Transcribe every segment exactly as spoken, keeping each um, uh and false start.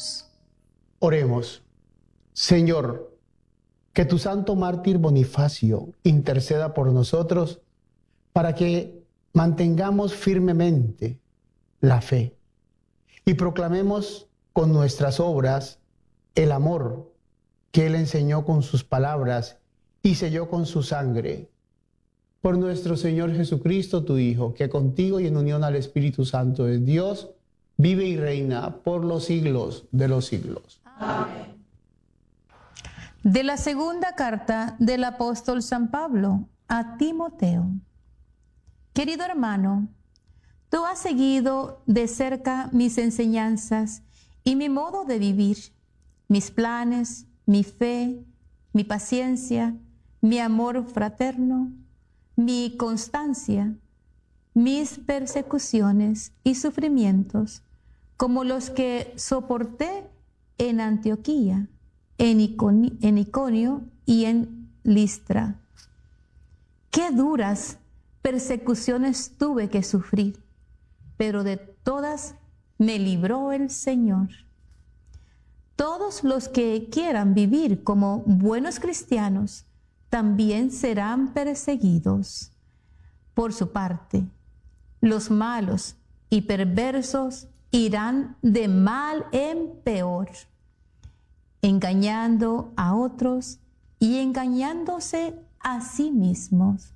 Oremos. Oremos. Señor, que tu santo mártir Bonifacio interceda por nosotros para que mantengamos firmemente la fe y proclamemos con nuestras obras el amor que él enseñó con sus palabras y selló con su sangre. Por nuestro Señor Jesucristo, tu Hijo, que contigo y en unión al Espíritu Santo de Dios, vive y reina por los siglos de los siglos. Amén. De la segunda carta del apóstol San Pablo a Timoteo. Querido hermano, tú has seguido de cerca mis enseñanzas y mi modo de vivir, mis planes, mi fe, mi paciencia, mi amor fraterno, mi constancia, mis persecuciones y sufrimientos, como los que soporté en Antioquía, en Iconio, en Iconio y en Listra. Qué duras persecuciones tuve que sufrir, pero de todas me libró el Señor. Todos los que quieran vivir como buenos cristianos también serán perseguidos. Por su parte, los malos y perversos irán de mal en peor, engañando a otros y engañándose a sí mismos.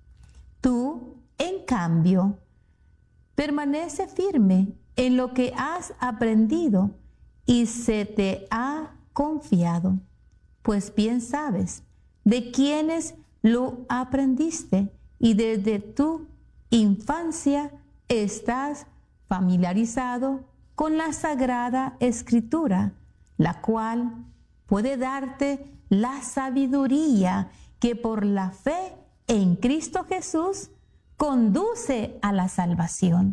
Tú, en cambio, permanece firme en lo que has aprendido y se te ha confiado, pues bien sabes de quiénes lo aprendiste y desde tu infancia estás familiarizado con la Sagrada Escritura, la cual puede darte la sabiduría que por la fe en Cristo Jesús conduce a la salvación.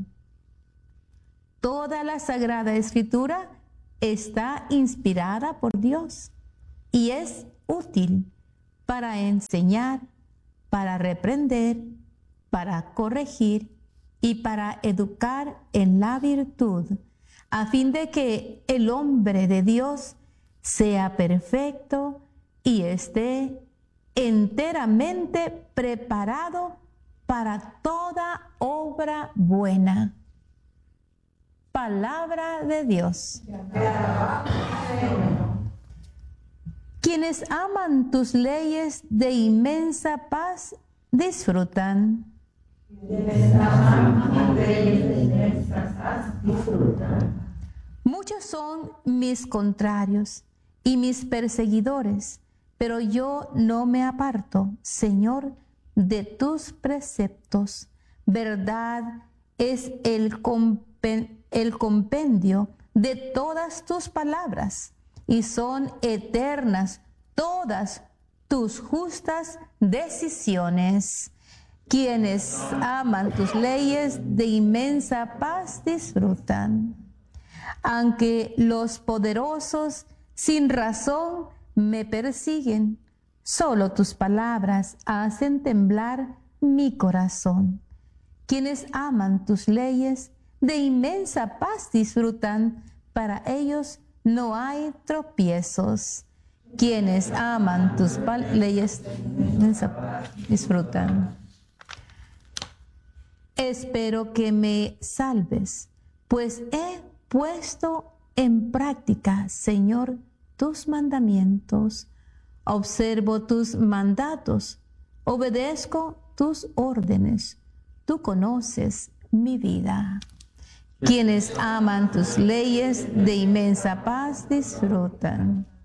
Toda la Sagrada Escritura está inspirada por Dios y es útil para enseñar, para reprender, para corregir y para educar en la virtud, a fin de que el hombre de Dios sea perfecto y esté enteramente preparado para toda obra buena. Palabra de Dios. Quienes aman tus leyes de inmensa paz disfrutan. Quienes aman tus leyes de inmensa paz disfrutan. Muchos son mis contrarios y mis perseguidores, pero yo no me aparto, Señor, de tus preceptos. Verdad es el, compen el compendio de todas tus palabras, y son eternas todas tus justas decisiones. Quienes aman tus leyes de inmensa paz disfrutan. Aunque los poderosos sin razón me persiguen, solo tus palabras hacen temblar mi corazón. Quienes aman tus leyes de inmensa paz disfrutan, para ellos no hay tropiezos. Quienes aman tus leyes de inmensa paz disfrutan. Espero que me salves, pues he puesto en práctica, Señor, tus mandamientos. Observo tus mandatos, obedezco tus órdenes. Tú conoces mi vida. Quienes aman tus leyes de inmensa paz disfrutan.